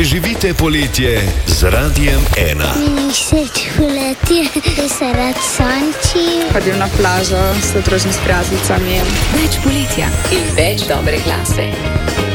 Preživite poletje z Radiem 1. Meni všeč poletje, da se rad sonči. Hodim na plažo s otrožnimi prijateljicami. Več poletja in več dobre glase.